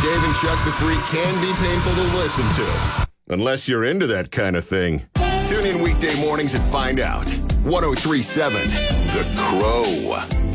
Dave and Chuck the Freak can be painful to listen to. Unless you're into that kind of thing. Tune in weekday mornings and find out. 103.7 The Crow.